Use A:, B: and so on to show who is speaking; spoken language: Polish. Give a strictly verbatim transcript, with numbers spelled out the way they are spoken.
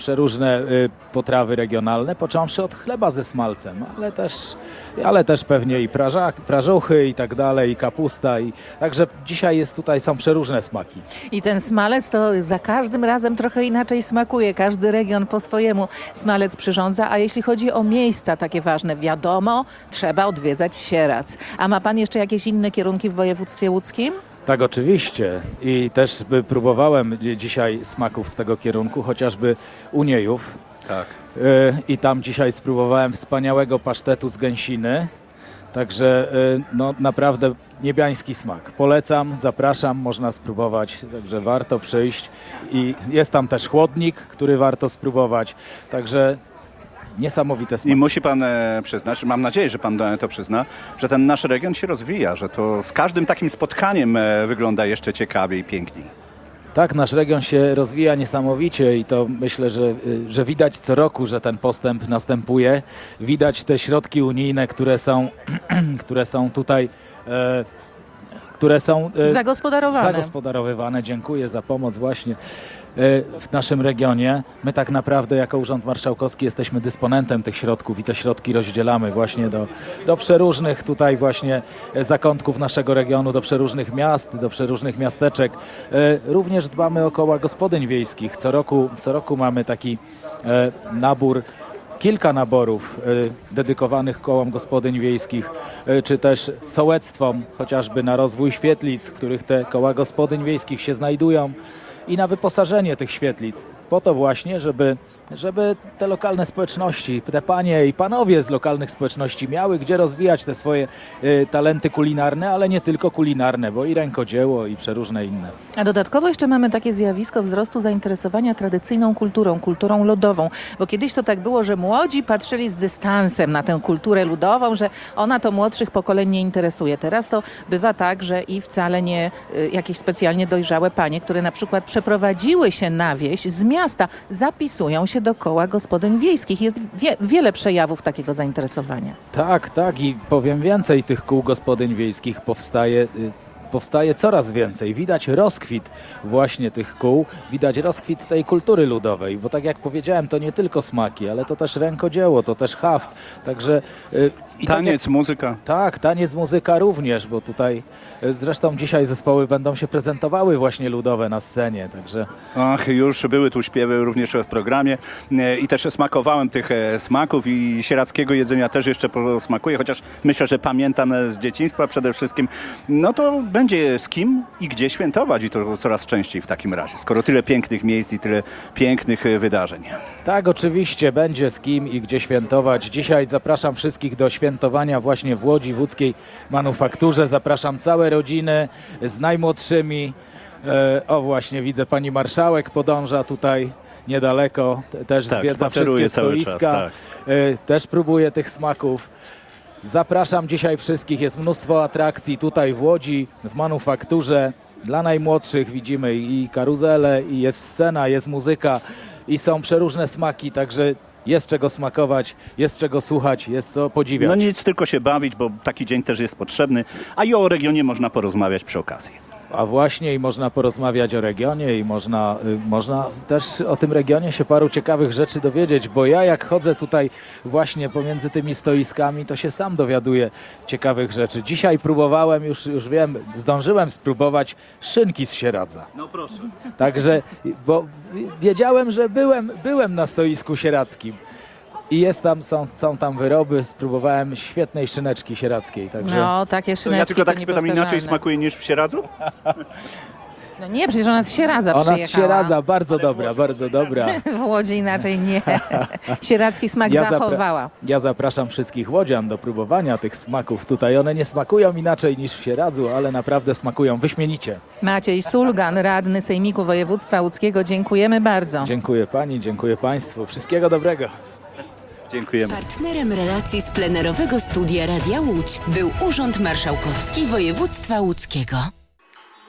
A: Przeróżne y, potrawy regionalne, począwszy od chleba ze smalcem, ale też, ale też pewnie i praża, prażuchy i tak dalej, i kapusta. I, także dzisiaj jest tutaj, są przeróżne smaki.
B: I ten smalec to za każdym razem trochę inaczej smakuje. Każdy region po swojemu smalec przyrządza, a jeśli chodzi o miejsca takie ważne, wiadomo, trzeba odwiedzać Sieradz. A ma pan jeszcze jakieś inne kierunki w województwie łódzkim?
A: Tak, oczywiście. I też by próbowałem dzisiaj smaków z tego kierunku, chociażby u Niejów.
C: Tak.
A: Y, I tam dzisiaj spróbowałem wspaniałego pasztetu z gęsiny. Także y, no, naprawdę niebiański smak. Polecam, zapraszam, można spróbować, także warto przyjść. I jest tam też chłodnik, który warto spróbować. Także niesamowite smaki.
C: I musi pan e, przyznać, mam nadzieję, że pan to przyzna, że ten nasz region się rozwija, że to z każdym takim spotkaniem e, wygląda jeszcze ciekawiej i piękniej.
A: Tak, nasz region się rozwija niesamowicie i to myślę, że, że widać co roku, że ten postęp następuje. Widać te środki unijne, które są, które są tutaj e, które są e,
B: Zagospodarowane.
A: zagospodarowywane. Dziękuję za pomoc właśnie w naszym regionie. My tak naprawdę jako Urząd Marszałkowski jesteśmy dysponentem tych środków i te środki rozdzielamy właśnie do, do przeróżnych tutaj właśnie zakątków naszego regionu, do przeróżnych miast, do przeróżnych miasteczek. Również dbamy o koła gospodyń wiejskich. Co roku, co roku mamy taki nabór, kilka naborów y, dedykowanych kołom gospodyń wiejskich, y, czy też sołectwom, chociażby na rozwój świetlic, w których te koła gospodyń wiejskich się znajdują i na wyposażenie tych świetlic. Po to właśnie, żeby, żeby te lokalne społeczności, te panie i panowie z lokalnych społeczności miały gdzie rozwijać te swoje y, talenty kulinarne, ale nie tylko kulinarne, bo i rękodzieło i przeróżne inne.
B: A dodatkowo jeszcze mamy takie zjawisko wzrostu zainteresowania tradycyjną kulturą, kulturą ludową, bo kiedyś to tak było, że młodzi patrzyli z dystansem na tę kulturę ludową, że ona to młodszych pokoleń nie interesuje. Teraz to bywa tak, że i wcale nie y, jakieś specjalnie dojrzałe panie, które na przykład przeprowadziły się na wieś z miasta, zapisują się do koła gospodyń wiejskich. Jest wie, wiele przejawów takiego zainteresowania.
A: Tak, tak i powiem więcej, tych kół gospodyń wiejskich powstaje... Y- Powstaje coraz więcej. Widać rozkwit właśnie tych kół, widać rozkwit tej kultury ludowej, bo tak jak powiedziałem, to nie tylko smaki, ale to też rękodzieło, to też haft. Także yy, i
C: taniec,
A: tak jak,
C: muzyka.
A: Tak, taniec, muzyka również, bo tutaj yy, zresztą dzisiaj zespoły będą się prezentowały właśnie ludowe na scenie, także...
C: Ach, już były tu śpiewy również w programie e, i też smakowałem tych e, smaków i sieradzkiego jedzenia też jeszcze posmakuję, chociaż myślę, że pamiętam z dzieciństwa przede wszystkim. No to będzie z kim i gdzie świętować i to coraz częściej w takim razie, skoro tyle pięknych miejsc i tyle pięknych wydarzeń.
A: Tak, oczywiście będzie z kim i gdzie świętować. Dzisiaj zapraszam wszystkich do świętowania właśnie w Łodzi, w łódzkiej manufakturze. Zapraszam całe rodziny z najmłodszymi. E, o właśnie, widzę pani marszałek podąża tutaj niedaleko, też
C: tak,
A: zwiedza wszystkie stoiska. Czas, tak. e, też próbuje tych smaków. Zapraszam dzisiaj wszystkich, jest mnóstwo atrakcji tutaj w Łodzi, w manufakturze. Dla najmłodszych widzimy i karuzelę, i jest scena, jest muzyka i są przeróżne smaki, także jest czego smakować, jest czego słuchać, jest co podziwiać.
C: No nic, tylko się bawić, bo taki dzień też jest potrzebny, a i o regionie można porozmawiać przy okazji.
A: A właśnie i można porozmawiać o regionie i można, y, można też o tym regionie się paru ciekawych rzeczy dowiedzieć, bo ja jak chodzę tutaj właśnie pomiędzy tymi stoiskami, to się sam dowiaduję ciekawych rzeczy. Dzisiaj próbowałem, już, już wiem, zdążyłem spróbować szynki z Sieradza.
C: No proszę.
A: Także, bo wiedziałem, że byłem, byłem na stoisku sieradzkim. I jest tam, są, są tam wyroby, spróbowałem świetnej szyneczki sieradzkiej. Także...
B: No, takie szyneczki.
C: Ja tylko tak
B: to
C: spytam, inaczej smakuje niż w Sieradzu?
B: No nie, przecież ona z Sieradza
A: Ona
B: przyjechała.
A: z Sieradza, bardzo Ale dobra, bardzo dobra.
B: W Łodzi inaczej nie. Sieradzki smak
A: ja
B: zachowała.
A: Zapra- ja zapraszam wszystkich łodzian do próbowania tych smaków tutaj. One nie smakują inaczej niż w Sieradzu, ale naprawdę smakują wyśmienicie.
B: Maciej Sulgan, radny Sejmiku Województwa Łódzkiego. Dziękujemy bardzo.
A: Dziękuję pani, dziękuję państwu. Wszystkiego dobrego.
C: Dziękujemy.
D: Partnerem relacji z plenerowego studia Radia Łódź był Urząd Marszałkowski Województwa Łódzkiego.